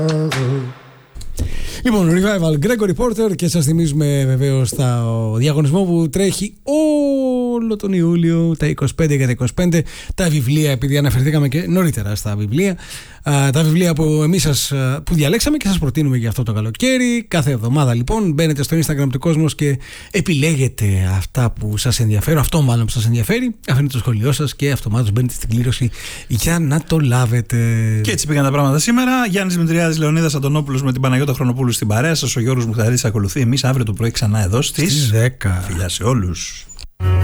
Λοιπόν, Revival, Gregory Porter, και σας θυμίζουμε βεβαίως το διαγωνισμό που τρέχει όλο τον Ιούλιο, τα 25 για τα 25, τα βιβλία, επειδή αναφερθήκαμε και νωρίτερα στα βιβλία, τα βιβλία που εμείς που διαλέξαμε και σας προτείνουμε για αυτό το καλοκαίρι. Κάθε εβδομάδα λοιπόν μπαίνετε στο Instagram του Κόσμος και επιλέγετε αυτά που σας ενδιαφέρουν, αυτό μάλλον που σας ενδιαφέρει, αφήνετε το σχολείο σας και αυτομάτως μπαίνετε στην κλήρωση για να το λάβετε. Και έτσι πήγαν τα πράγματα σήμερα. Γιάννης Δημητριάδης, Λεωνίδας Αντωνόπουλος με την Παναγιώτα Χρονοπούλου στην παρέα σας. Ο Γιώργος Μουχταρίδης ακολουθεί. Εμείς αύριο το πρωί ξανά εδώ στις 10. Φιλιά σε όλους.